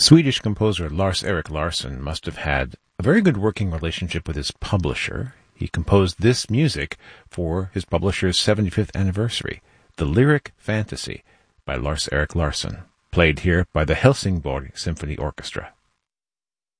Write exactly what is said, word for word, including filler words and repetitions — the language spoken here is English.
Swedish composer Lars-Erik Larsson must have had a very good working relationship with his publisher. He composed this music for his publisher's seventy-fifth anniversary, The Lyric Fantasy by Lars-Erik Larsson, played here by the Helsingborg Symphony Orchestra.